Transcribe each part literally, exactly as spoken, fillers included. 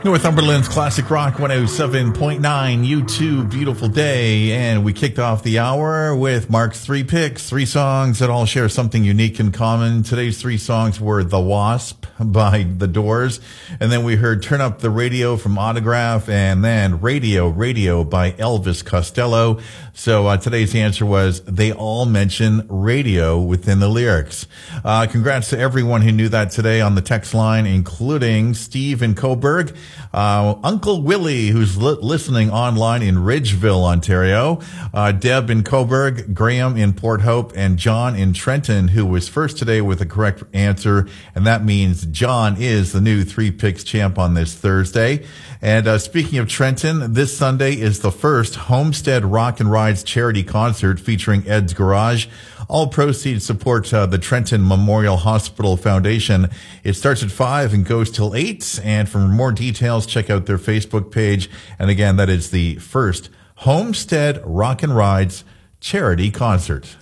Northumberland's Classic Rock one oh seven point nine, YouTube, beautiful day. And we kicked off the hour with Mark's three picks, three songs that all share something unique in common. Today's three songs were The Wasp by The Doors. And then we heard Turn Up the Radio from Autograph, and then Radio, Radio by Elvis Costello. So uh, today's answer was they all mention radio within the lyrics. Uh, congrats to everyone who knew that today on the text line, including Steve in Coburg, uh, Uncle Willie, who's li- listening online in Ridgeville, Ontario, uh, Deb in Coburg, Graham in Port Hope, and John in Trenton, who was first today with the correct answer. And that means John is the new Three Picks champ on this Thursday. And uh, speaking of Trenton, this Sunday is the first Homestead Rock and Rides charity concert featuring Ed's Garage. All proceeds support uh, the Trenton Memorial Hospital Foundation. It starts at five and goes till eight. And for more details, check out their Facebook page. And again, that is the first Homestead Rock and Rides charity concert.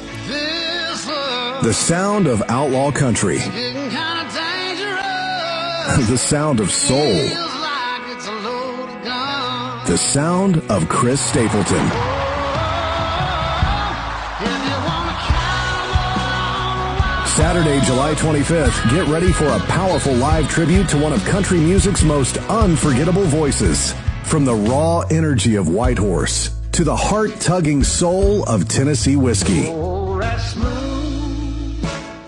The sound of outlaw country. The sound of soul. The sound of Chris Stapleton. Saturday, July twenty-fifth, get ready for a powerful live tribute to one of country music's most unforgettable voices. From the raw energy of Whitehorse to the heart-tugging soul of Tennessee whiskey. Oh, that's smooth.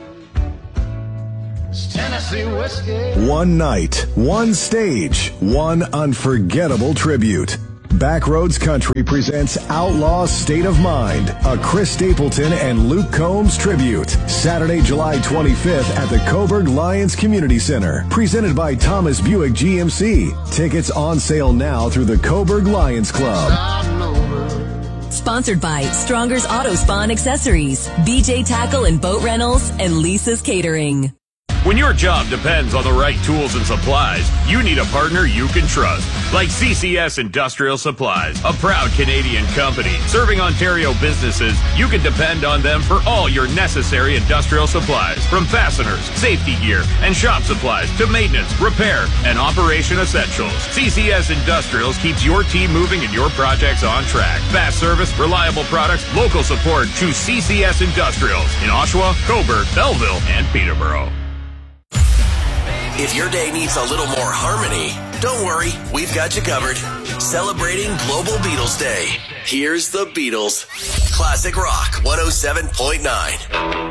It's Tennessee whiskey. One night, one stage, one unforgettable tribute. Backroads Country presents Outlaw State of Mind, a Chris Stapleton and Luke Combs tribute. Saturday, July twenty-fifth at the Coburg Lions Community Center. Presented by Thomas Buick G M C. Tickets on sale now through the Coburg Lions Club. Sponsored by Stronger's Auto Spa and Accessories, B J Tackle and Boat Rentals, and Lisa's Catering. When your job depends on the right tools and supplies, you need a partner you can trust. Like C C S Industrial Supplies, a proud Canadian company serving Ontario businesses. You can depend on them for all your necessary industrial supplies, from fasteners, safety gear, and shop supplies to maintenance, repair, and operation essentials. C C S Industrials keeps your team moving and your projects on track. Fast service, reliable products, local support. Choose C C S Industrials in Oshawa, Coburg, Belleville, and Peterborough. If your day needs a little more harmony, don't worry, we've got you covered. Celebrating Global Beatles Day. Here's the Beatles. Classic Rock one oh seven point nine.